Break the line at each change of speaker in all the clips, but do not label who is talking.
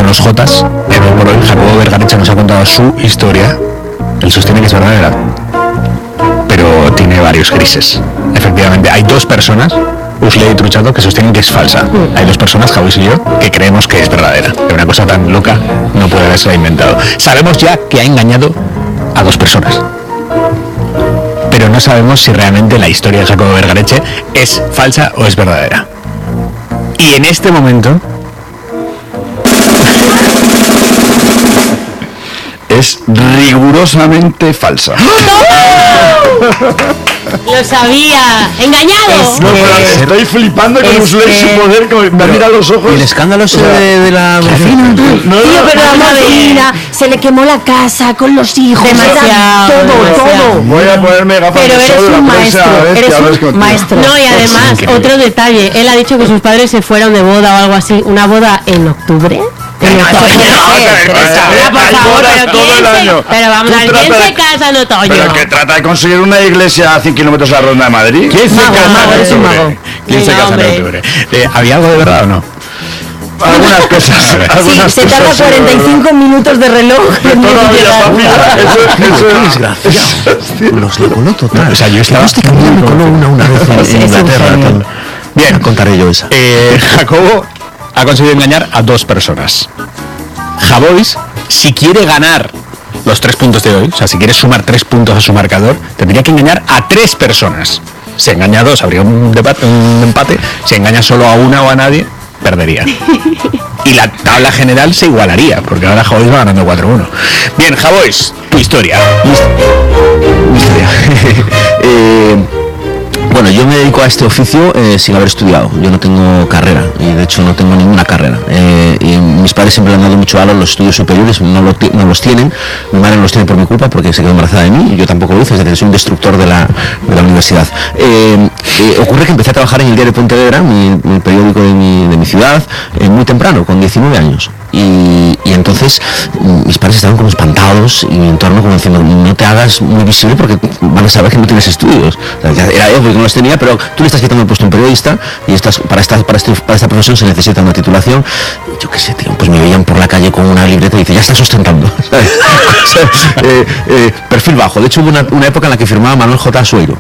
con los Jotas. Por hoy Jacobo Vergareche nos ha contado su historia. Él sostiene que es verdadera, pero tiene varios grises. Efectivamente, hay dos personas, Usley y Truchato, que sostienen que es falsa. Hay dos personas, Javis y yo, que creemos que es verdadera. Que una cosa tan loca no puede haberse inventado. Sabemos ya que ha engañado a dos personas, pero no sabemos si realmente la historia de Jacobo Vergareche es falsa o es verdadera. Y en este momento
es rigurosamente falsa.
Lo sabía. ¡Engañado!
No, estoy flipando con Usley su poder, me mira a los ojos.
¿Y el escándalo de la vecina?
No, pero la vecina se le quemó la casa con los hijos.
Demasiado.
Todo.
Voy a ponerme gafas
Pero
de
eres
sol,
un
la
maestro,
prensa,
eres un maestro.
No, y además, otro detalle. Él ha dicho que sus padres se fueron de boda o algo así. ¿Una boda en octubre?
Por favor, pero vamos a ver, ¿quién se casa en otoño?
Pero que trata de conseguir una iglesia a 100 kilómetros a la Ronda de Madrid.
¿Quién se casa en octubre? ¿Quién se casa en octubre? ¿Había algo de verdad o no?
Algunas cosas.
Sí, se tarda 45 minutos de reloj.
Los le coló total.
O sea, yo estaba...
Este camino me coló una vez en Inglaterra.
Bien,
contaré yo esa.
Jacobo ha conseguido engañar a dos personas. Javois, si quiere ganar los 3 puntos de hoy, o sea, si quiere sumar 3 puntos a su marcador, tendría que engañar a 3 personas. Si engaña a 2, habría un empate. Si engaña solo a una o a nadie, perdería. Y la tabla general se igualaría, porque ahora Javois va ganando 4-1. Bien, Javois, tu historia.
Mi historia. Bueno, yo me dedico a este oficio sin haber estudiado. Yo no tengo carrera, y de hecho no tengo ninguna carrera. Y mis padres siempre le han dado mucho valor a los estudios superiores, no los tienen. Mi madre no los tiene por mi culpa, porque se quedó embarazada de mí, y yo tampoco lo hice, es decir, soy un destructor de la universidad. Ocurre que empecé a trabajar en el diario Pontevedra, el periódico de mi ciudad, muy temprano, con 19 años. Y entonces mis padres estaban como espantados, y mi entorno como diciendo, no te hagas muy visible porque van a saber que no tienes estudios. O sea, era obvio que no los tenía, pero tú le estás quitando el puesto a un periodista, y para esta profesión se necesita una titulación. Yo qué sé, tío, pues me veían por la calle con una libreta y dice, ya estás ostentando. Perfil bajo. De hecho hubo una época en la que firmaba Manuel J. Asueiro.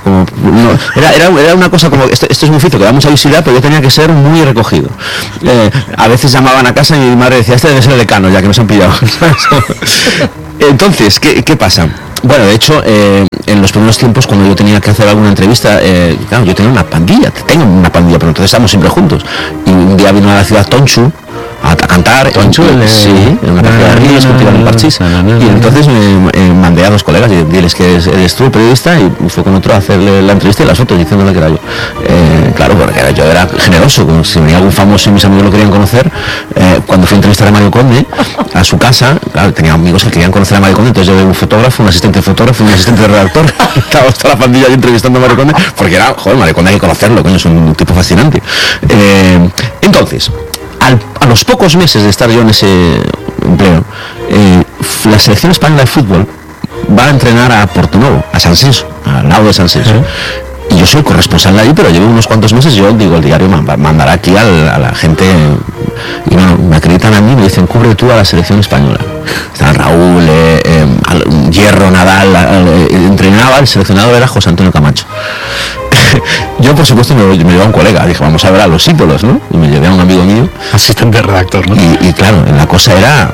Era una cosa como, esto es un oficio que da mucha visibilidad, pero yo tenía que ser muy recogido. A veces llamaban a casa y mi madre decía, este debe ser el decano, ya que nos han pillado. Entonces, ¿qué pasa? Bueno, de hecho, en los primeros tiempos, cuando yo tenía que hacer alguna entrevista, claro, yo tengo una pandilla, pero entonces estábamos siempre juntos. Y un día vino a la ciudad Tonchu a cantar.
¿Tonchu?
Sí, en una plaza de Ríos, cultivando un parchís. Y entonces me mandé a dos colegas y diles que eres tú el periodista, y fue con otro a hacerle la entrevista y las fotos, diciéndole que era yo. Claro, porque yo era generoso, como si venía algún famoso y mis amigos lo querían conocer. Cuando fui a entrevistar a Mario Conde a su casa, claro, tenía amigos que querían conocer a Mario Conde, entonces yo llevé un fotógrafo, un asistente de fotógrafo y un asistente de redactor. Estábamos toda la pandilla ahí entrevistando a Mario Conde, porque era, joder, Mario Conde hay que conocerlo, coño, es un tipo fascinante. Entonces, a los pocos meses de estar yo en ese empleo, la selección española de fútbol va a entrenar a Portonovo, a San Senso, al lado de San Senso. Y yo soy corresponsal de allí, pero llevo unos cuantos meses. Yo digo, el diario mandará aquí a la gente, y bueno, me acreditan a mí, me dicen, cubre tú a la selección española. Están Raúl, Hierro, Nadal, entrenaba, el seleccionado era José Antonio Camacho. Yo, por supuesto, me llevé a un colega, dije, vamos a ver a los ídolos, ¿no? Y me llevé a un amigo mío,
asistente redactor, ¿no?
Y claro, la cosa era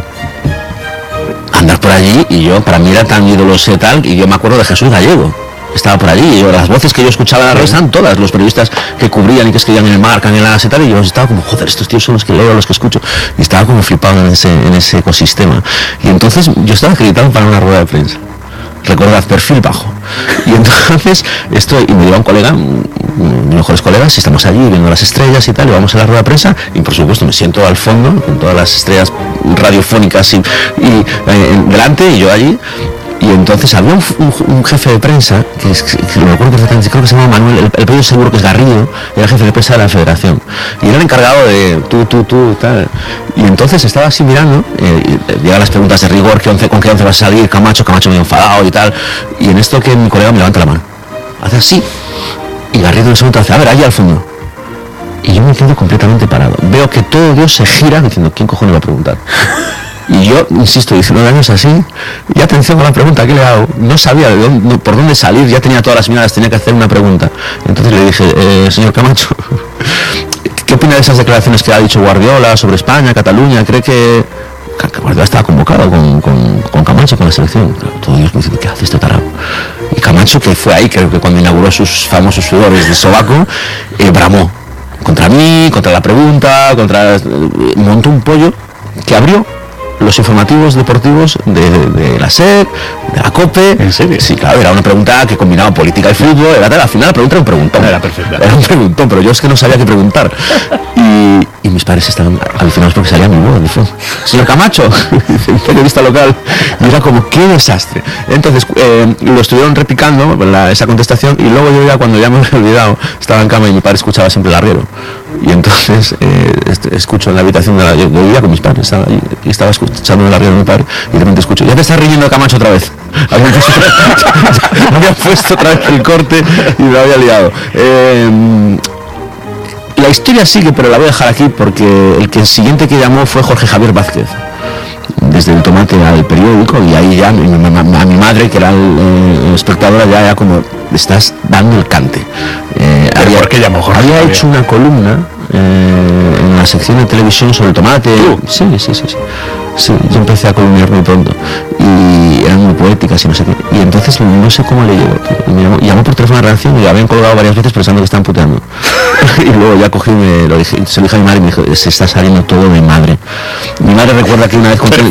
andar por allí, y yo, para mí era tan ídolos y tal, y yo me acuerdo de Jesús Gallego. Estaba por allí, y yo, las voces que yo escuchaba en la radio estaban todas, los periodistas que cubrían y que escribían en el Marca, en el AS y tal, y yo estaba como, joder, estos tíos son los que leo, los que escucho, y estaba como flipado en ese ecosistema. Y entonces yo estaba acreditado para una rueda de prensa. Recordad, perfil bajo. Y entonces y me lleva un colega, mis mejores colegas, y estamos allí viendo las estrellas y tal, y vamos a la rueda de prensa, y por supuesto me siento al fondo con todas las estrellas radiofónicas y delante, y yo allí. Y entonces había un jefe de prensa, que lo recuerdo perfectamente, creo que se llama Manuel, el apellido seguro que es Garrido, era jefe de prensa de la Federación. Y era el encargado de tú y tal. Y entonces estaba así mirando, llegan las preguntas de rigor, ¿con qué once vas a salir? Camacho medio enfadado y tal. Y en esto que mi colega me levanta la mano, hace así, y Garrido en el segundo hace, a ver, allí al fondo. Y yo me quedo completamente parado. Veo que todo Dios se gira diciendo, ¿quién cojones va a preguntar? Y yo, insisto, 19 años así, y atención con la pregunta, ¿qué le hago? No sabía por dónde salir, ya tenía todas las miradas, tenía que hacer una pregunta. Entonces le dije, señor Camacho, ¿qué opina de esas declaraciones que ha dicho Guardiola sobre España, Cataluña? ¿Cree que Guardiola estaba convocado con Camacho, con la selección? Claro, todo Dios me dice, ¿qué hace este tarado? Y Camacho, que fue ahí, creo que cuando inauguró sus famosos sudores de sobaco, bramó contra mí, contra la pregunta, montó un pollo que abrió los informativos deportivos de la SER, de la COPE.
¿En serio?
Sí, claro, era una pregunta que combinaba política y fútbol. Al final la pregunta era un preguntón.
Era perfecta.
Era un preguntón, pero yo es que no sabía qué preguntar. Y mis padres estaban alucinados porque salía mi voz. Dice, señor Camacho, periodista local. Y era como, qué desastre. Entonces lo estuvieron repicando esa contestación, y luego yo ya, cuando ya me había olvidado, estaba en cama y mi padre escuchaba siempre el arriero. Y entonces escucho en la habitación yo vivía con mis padres, estaba escuchando el arriero de mi padre, y de repente escucho, ya te estás riñendo de Camacho otra vez. Había puesto otra vez el corte y me había liado. La historia sigue, pero la voy a dejar aquí porque el siguiente que llamó fue Jorge Javier Vázquez, desde el Tomate al periódico, y ahí ya a mi madre, que era espectadora, ya como, estás dando el cante.
¿Por qué llamó Jorge
Había
Javier?
hecho una columna en la sección de televisión sobre el tomate. Sí. Sí, yo empecé a columniar muy pronto y eran muy poéticas y no sé qué. Y entonces no sé cómo le llegó. Y me llamó por teléfono a la redacción y habían colgado varias veces pensando que estaban puteando. Y luego ya cogí, se lo dije a mi madre y me dijo, se está saliendo todo de madre. Mi madre recuerda que una vez conté,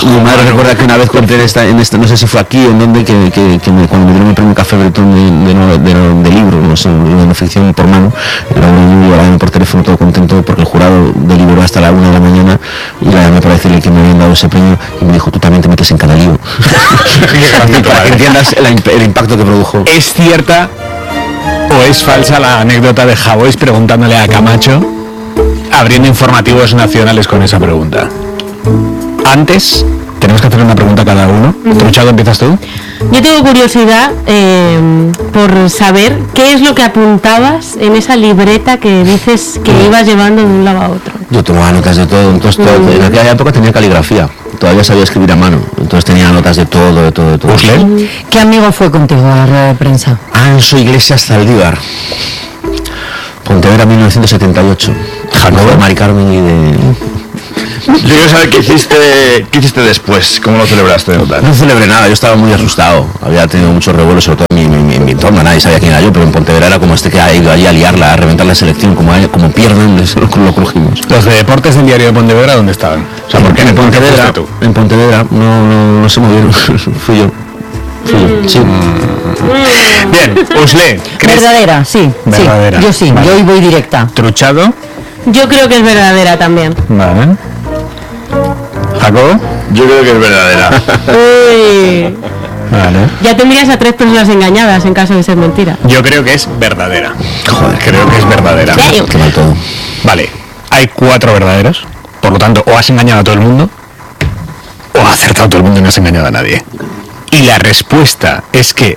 en esta, no sé si fue aquí o en donde, cuando me dieron el premio Café Bretón de libro, no sé, de no ficción por mano, la llamé por teléfono todo contento porque el jurado deliberó hasta la 1 de la mañana, y la llamé para decirle que me habían dado ese premio, y me dijo, tú también te metes en cada lío. Para que entiendas el impacto que produjo.
¿Es cierta o es falsa la anécdota de Javois preguntándole a Camacho, abriendo informativos nacionales con esa pregunta? Antes, tenemos que hacer una pregunta a cada uno. Truchado, ¿empiezas tú?
Yo tengo curiosidad por saber qué es lo que apuntabas en esa libreta que dices que ibas llevando de un lado a otro.
Yo tomaba notas de todo, entonces en aquella época tenía caligrafía, todavía sabía escribir a mano, entonces tenía notas de todo.
¿Usted?
¿Qué amigo fue contigo a la rueda de prensa?
Anso Iglesias Zaldívar, Pontevedra 1978, Jacobo de Mari Carmen y de...
Yo quiero saber qué hiciste después, cómo lo celebraste.
No celebré nada, yo estaba muy asustado, había tenido muchos revuelos, sobre todo en mi entorno, nadie sabía quién era yo, pero en Pontevedra era como que ha ido allí a liarla, a reventar la selección, como pierden, lo crujimos.
Los de deportes del diario de Pontevedra, ¿dónde estaban? O sea, ¿por qué
en Pontevedra?
tú?
En Pontevedra no se movieron, fui yo. Sí.
Bien, Usle, ¿crees?
Verdadera, sí.
Verdadera.
Sí, yo sí,
Vale.
yo hoy voy directa.
Truchado.
Yo creo que es verdadera también.
Vale. Jacobo.
Yo creo que es verdadera.
Uy.
Vale.
Ya tendrías a 3 personas engañadas en caso de ser mentira.
Yo creo que es verdadera. Joder, creo que es verdadera.
Qué mal todo.
Vale, hay 4 verdaderos. Por lo tanto, o has engañado a todo el mundo, o has acertado a todo el mundo y no has engañado a nadie. Y la respuesta es que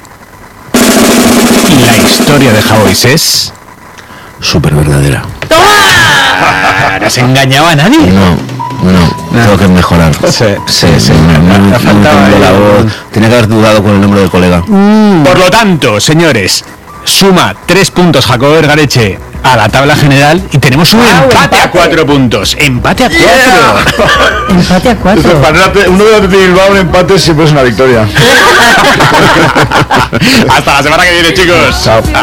la historia de Javois es...
Súper verdadera.
¿No has engañado a nadie?
No, tengo que mejorar.
Sí.
Me faltaba la voz. Tenía que haber dudado con el nombre del colega.
Por lo tanto, señores, suma 3 puntos Jacobo Vergareche a la tabla general y tenemos un empate a 4 puntos. Empate a 4.
Empate a 4.
Uno de Athletic Bilbao, un empate siempre es una victoria.
Hasta la semana que viene, chicos.
Chao.